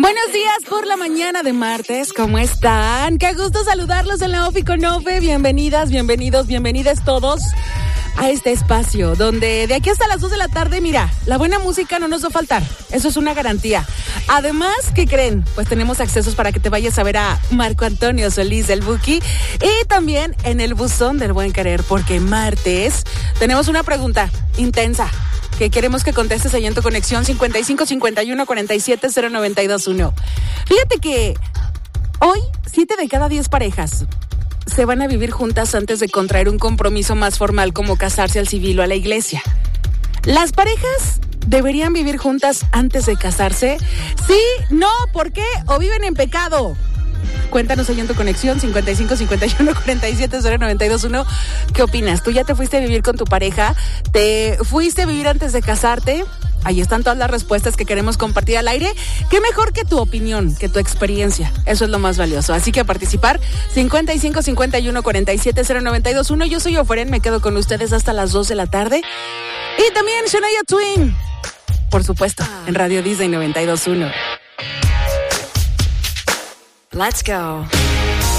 Buenos días por la mañana de martes, ¿cómo están? Qué gusto saludarlos en la OFI con Ofe. Bienvenidas, bienvenidos, bienvenidas todos a este espacio donde de aquí hasta las 2 de la tarde, mira, la buena música no nos va a faltar, eso es una garantía. Además, ¿qué creen? Pues tenemos accesos para que te vayas a ver a Marco Antonio Solís del Buki y también en el buzón del buen querer, porque martes tenemos una pregunta intensa que queremos que contestes ahí en tu conexión 55 51 47 0921. Fíjate que hoy 7 de cada 10 parejas se van a vivir juntas antes de contraer un compromiso más formal como casarse al civil o a la iglesia. ¿Las parejas deberían vivir juntas antes de casarse? Sí, no, ¿por qué? ¿O viven en pecado? Cuéntanos ahí en tu conexión 55 51 47 0921. ¿Qué opinas? ¿Tú ya te fuiste a vivir con tu pareja? ¿Te fuiste a vivir antes de casarte? Ahí están todas las respuestas que queremos compartir al aire. ¿Qué mejor que tu opinión, que tu experiencia? Eso es lo más valioso. Así que a participar 55 51 47 0921. Yo soy Oforen, me quedo con ustedes hasta las 2 de la tarde. Y también Shania Twain, por supuesto, en Radio Disney 92.1. Let's go.